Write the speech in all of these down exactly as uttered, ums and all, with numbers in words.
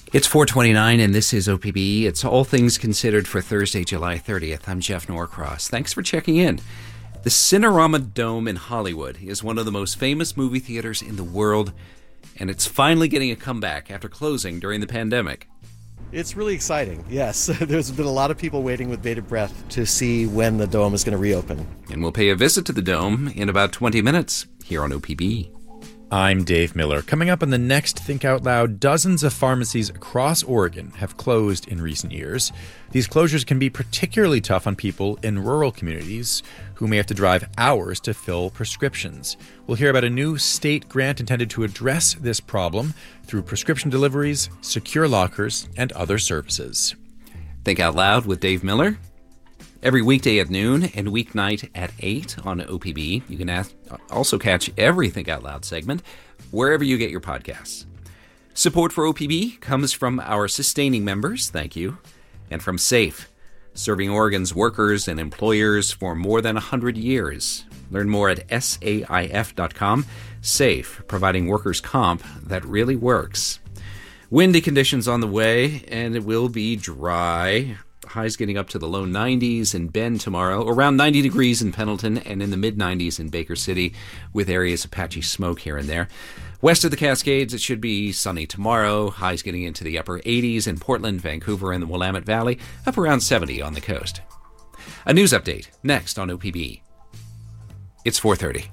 It's four twenty-nine, and this is O P B. It's All Things Considered for Thursday, July thirtieth. I'm Jeff Norcross. Thanks for checking in. The Cinerama Dome in Hollywood is one of the most famous movie theaters in the world, and it's finally getting a comeback after closing during the pandemic. It's really exciting, yes. There's been a lot of people waiting with bated breath to see when the Dome is going to reopen. And we'll pay a visit to the Dome in about twenty minutes here on O P B. I'm Dave Miller. Coming up on the next Think Out Loud, dozens of pharmacies across Oregon have closed in recent years. These closures can be particularly tough on people in rural communities who may have to drive hours to fill prescriptions. We'll hear about a new state grant intended to address this problem through prescription deliveries, secure lockers, and other services. Think Out Loud with Dave Miller. Every weekday at noon and weeknight at eight on O P B. You can ask, also catch every Think Out Loud segment wherever you get your podcasts. Support for O P B comes from our sustaining members, thank you, and from SAFE, serving Oregon's workers and employers for more than one hundred years. Learn more at S A I F dot com. SAFE, providing workers' comp that really works. Windy conditions on the way, and it will be dry. Highs getting up to the low nineties in Bend tomorrow, around ninety degrees in Pendleton, and in the mid-nineties in Baker City, with areas of patchy smoke here and there. West of the Cascades, it should be sunny tomorrow. Highs getting into the upper eighties in Portland, Vancouver, and the Willamette Valley, up around seventy on the coast. A news update next on O P B. It's four thirty.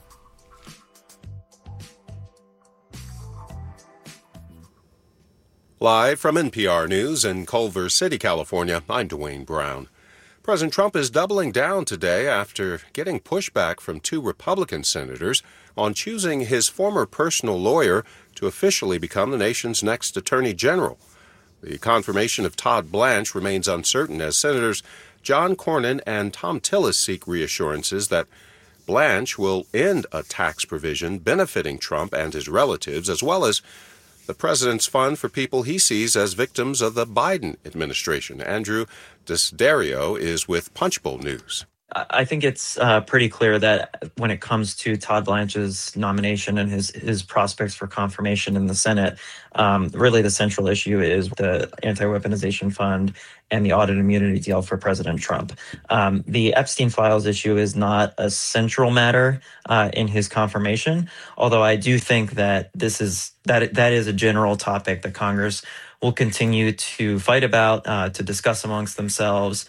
Live from N P R News in Culver City, California, I'm Dwayne Brown. President Trump is doubling down today after getting pushback from two Republican senators on choosing his former personal lawyer to officially become the nation's next attorney general. The confirmation of Todd Blanche remains uncertain as Senators John Cornyn and Thom Tillis seek reassurances that Blanche will end a tax provision benefiting Trump and his relatives, as well as the president's fund for people he sees as victims of the Biden administration. Andrew Desiderio is with Punchbowl News. I think it's uh, pretty clear that when it comes to Todd Blanche's nomination and his his prospects for confirmation in the Senate, um, really the central issue is the anti-weaponization fund and the audit immunity deal for President Trump. Um, the Epstein files issue is not a central matter uh, in his confirmation, although I do think that this is that that is a general topic that Congress will continue to fight about, uh, to discuss amongst themselves.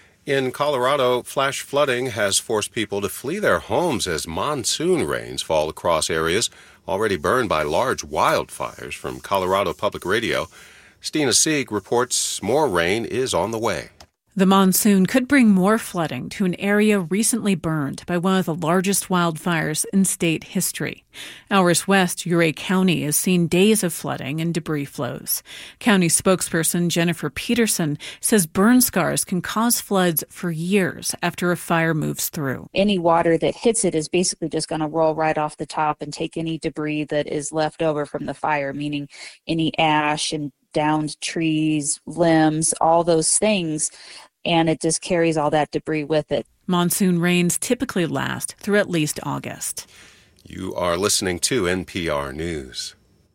In Colorado, flash flooding has forced people to flee their homes as monsoon rains fall across areas already burned by large wildfires. From Colorado Public Radio, Stina Sieg reports more rain is on the way. The monsoon could bring more flooding to an area recently burned by one of the largest wildfires in state history. Hours west, Ouray County has seen days of flooding and debris flows. County spokesperson Jennifer Peterson says burn scars can cause floods for years after a fire moves through. Any water that hits it is basically just going to roll right off the top and take any debris that is left over from the fire, meaning any ash and downed trees, limbs, all those things, and it just carries all that debris with it. Monsoon rains typically last through at least August. You are listening to N P R News.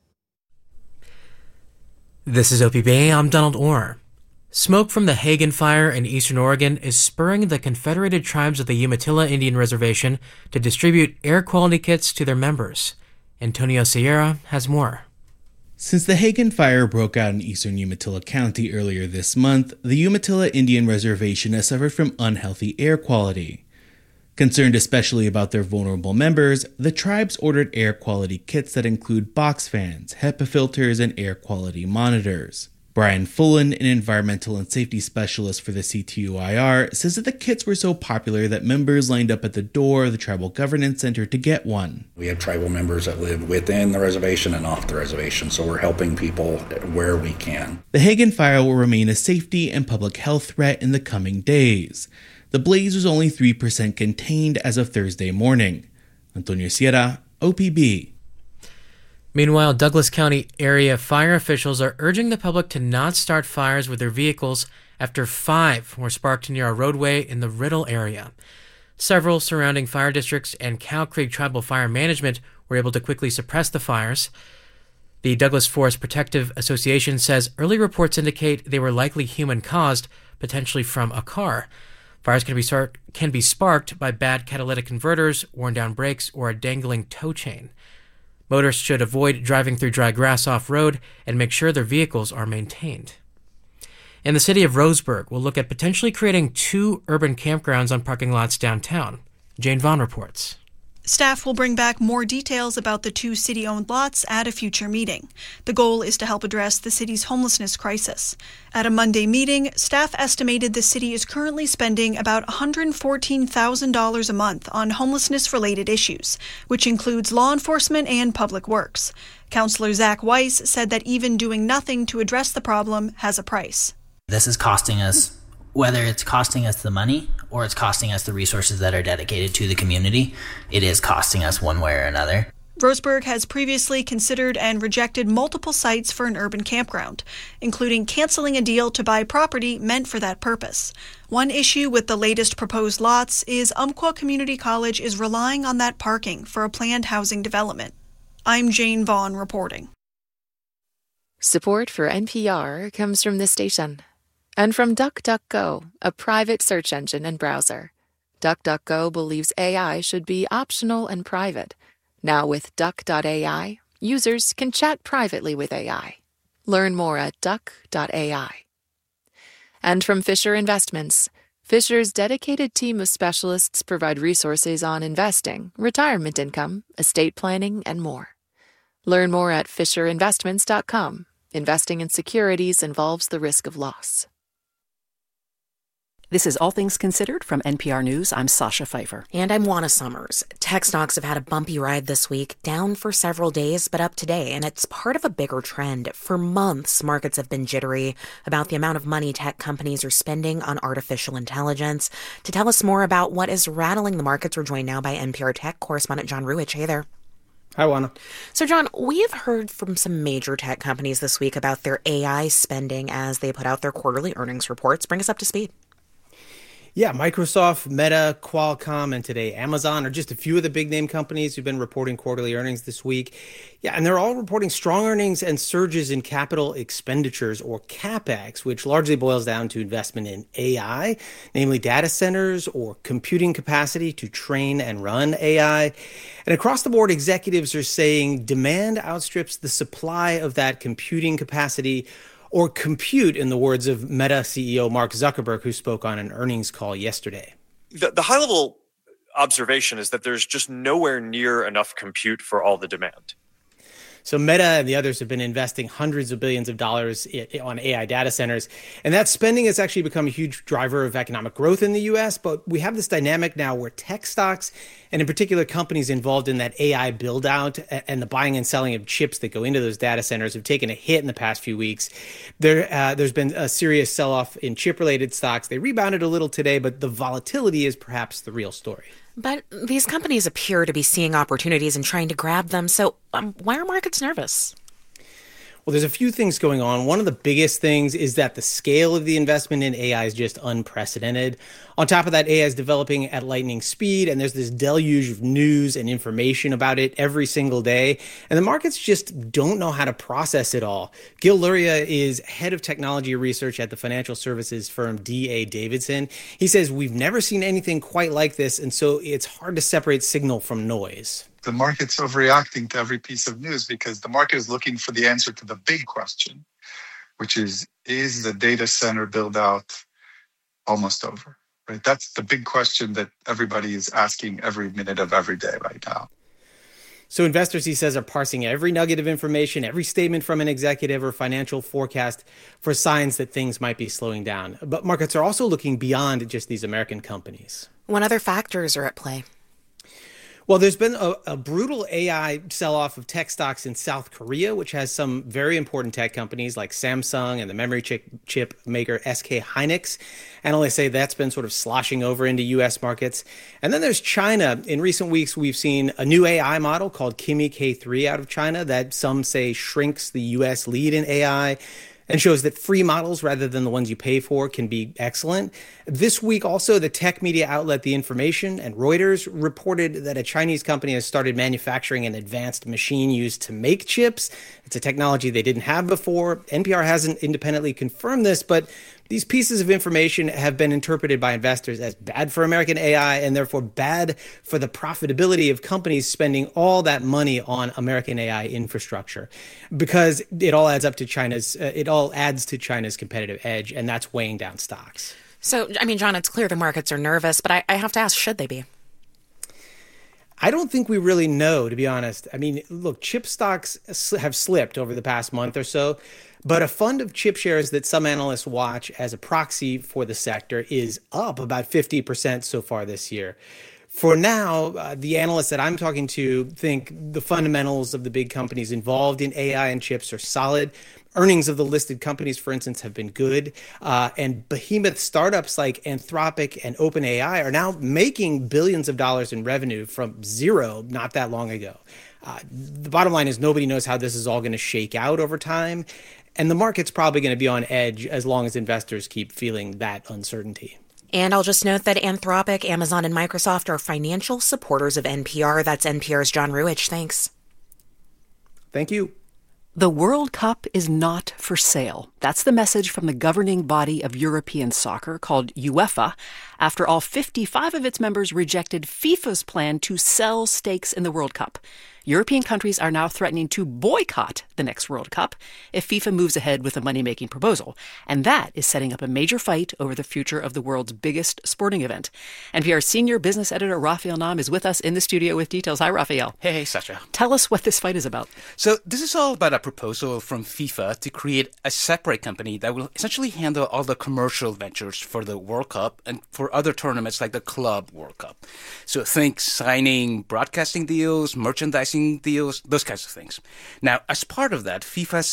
This is O P B. I'm Donald Orr. Smoke from the Hagen Fire in eastern Oregon is spurring the Confederated Tribes of the Umatilla Indian Reservation to distribute air quality kits to their members. Antonio Sierra has more. Since the Hagen Fire broke out in eastern Umatilla County earlier this month, the Umatilla Indian Reservation has suffered from unhealthy air quality. Concerned especially about their vulnerable members, the tribes ordered air quality kits that include box fans, HEPA filters, and air quality monitors. Brian Fullen, an environmental and safety specialist for the C T U I R, says that the kits were so popular that members lined up at the door of the Tribal Governance Center to get one. We have tribal members that live within the reservation and off the reservation, so we're helping people where we can. The Hagen Fire will remain a safety and public health threat in the coming days. The blaze was only three percent contained as of Thursday morning. Antonio Sierra, O P B. Meanwhile, Douglas County area fire officials are urging the public to not start fires with their vehicles after five were sparked near a roadway in the Riddle area. Several surrounding fire districts and Cow Creek Tribal Fire Management were able to quickly suppress the fires. The Douglas Forest Protective Association says early reports indicate they were likely human-caused, potentially from a car. Fires can be, start, can be sparked by bad catalytic converters, worn-down brakes, or a dangling tow chain. Motorists should avoid driving through dry grass off-road and make sure their vehicles are maintained. And the city of Roseburg will look at potentially creating two urban campgrounds on parking lots downtown. Jane Vaughn reports. Staff will bring back more details about the two city-owned lots at a future meeting. The goal is to help address the city's homelessness crisis. At a Monday meeting, staff estimated the city is currently spending about one hundred fourteen thousand dollars a month on homelessness-related issues, which includes law enforcement and public works. Councillor Zach Weiss said that even doing nothing to address the problem has a price. This is costing us, whether it's costing us the money or it's costing us the resources that are dedicated to the community, it is costing us one way or another. Roseburg has previously considered and rejected multiple sites for an urban campground, including canceling a deal to buy property meant for that purpose. One issue with the latest proposed lots is Umpqua Community College is relying on that parking for a planned housing development. I'm Jane Vaughn reporting. Support for N P R comes from this station. And from DuckDuckGo, a private search engine and browser. DuckDuckGo believes A I should be optional and private. Now with Duck dot A I, users can chat privately with A I. Learn more at Duck dot A I. And from Fisher Investments, Fisher's dedicated team of specialists provide resources on investing, retirement income, estate planning, and more. Learn more at Fisher Investments dot com. Investing in securities involves the risk of loss. This is All Things Considered from N P R News. I'm Sasha Pfeiffer. And I'm Juana Summers. Tech stocks have had a bumpy ride this week, down for several days, but up today, and it's part of a bigger trend. For months, markets have been jittery about the amount of money tech companies are spending on artificial intelligence. To tell us more about what is rattling the markets, we're joined now by N P R Tech correspondent John Ruwitch. Hey there. Hi, Juana. So, John, we've heard from some major tech companies this week about their A I spending as they put out their quarterly earnings reports. Bring us up to speed. Yeah, Microsoft, Meta, Qualcomm, and today Amazon are just a few of the big name companies who've been reporting quarterly earnings this week. Yeah, and they're all reporting strong earnings and surges in capital expenditures, or CapEx, which largely boils down to investment in A I, namely data centers or computing capacity to train and run A I. And across the board, executives are saying demand outstrips the supply of that computing capacity, or compute, in the words of Meta C E O Mark Zuckerberg, who spoke on an earnings call yesterday. The, the high-level observation is that there's just nowhere near enough compute for all the demand. So Meta and the others have been investing hundreds of billions of dollars on A I data centers. And that spending has actually become a huge driver of economic growth in the U S. But we have this dynamic now where tech stocks, and in particular companies involved in that A I build out and the buying and selling of chips that go into those data centers, have taken a hit in the past few weeks. There, uh, there's been a serious sell-off in chip-related stocks. They rebounded a little today, but the volatility is perhaps the real story. But these companies appear to be seeing opportunities and trying to grab them. So um, why are markets nervous? Well, there's a few things going on. One of the biggest things is that the scale of the investment in A I is just unprecedented. On top of that, A I is developing at lightning speed, and there's this deluge of news and information about it every single day. And the markets just don't know how to process it all. Gil Luria is head of technology research at the financial services firm D A Davidson. He says we've never seen anything quite like this, and so it's hard to separate signal from noise. The market's overreacting to every piece of news because the market is looking for the answer to the big question, which is, is the data center build out almost over? Right? That's the big question that everybody is asking every minute of every day right now. So investors, he says, are parsing every nugget of information, every statement from an executive or financial forecast for signs that things might be slowing down. But markets are also looking beyond just these American companies. What other factors are at play? Well, there's been a, a brutal A I sell-off of tech stocks in South Korea, which has some very important tech companies like Samsung and the memory chip, chip maker S K Hynix. Analysts say that's been sort of sloshing over into U S markets. And then there's China. In recent weeks, we've seen a new A I model called Kimi K three out of China that some say shrinks the U S lead in A I. and shows that free models rather than the ones you pay for can be excellent. This week also, the tech media outlet The Information and Reuters reported that a Chinese company has started manufacturing an advanced machine used to make chips. It's a technology they didn't have before. N P R hasn't independently confirmed this, but these pieces of information have been interpreted by investors as bad for American A I and therefore bad for the profitability of companies spending all that money on American A I infrastructure, because it all adds up to China's, uh, it all adds to China's competitive edge, and that's weighing down stocks. So, I mean, John, it's clear the markets are nervous, but I, I have to ask, should they be? I don't think we really know, to be honest. I mean, look, chip stocks have slipped over the past month or so, but a fund of chip shares that some analysts watch as a proxy for the sector is up about fifty percent so far this year. For now, uh, the analysts that I'm talking to think the fundamentals of the big companies involved in A I and chips are solid. Earnings of the listed companies, for instance, have been good. Uh, and behemoth startups like Anthropic and OpenAI are now making billions of dollars in revenue from zero not that long ago. Uh, the bottom line is nobody knows how this is all going to shake out over time. And the market's probably going to be on edge as long as investors keep feeling that uncertainty. And I'll just note that Anthropic, Amazon, and Microsoft are financial supporters of N P R. That's N P R's John Ruwitch. Thanks. Thank you. The World Cup is not for sale. That's the message from the governing body of European soccer, called UEFA, after all fifty-five of its members rejected FIFA's plan to sell stakes in the World Cup. European countries are now threatening to boycott the next World Cup if FIFA moves ahead with a money-making proposal. And that is setting up a major fight over the future of the world's biggest sporting event. N P R's senior business editor, Raphael Nahm, is with us in the studio with details. Hi, Raphael. Hey, hey, Sasha. Tell us what this fight is about. So this is all about a proposal from FIFA to create a separate company that will essentially handle all the commercial ventures for the World Cup and for other tournaments like the Club World Cup. So think signing broadcasting deals, merchandising deals, those kinds of things. Now, as part of that, FIFA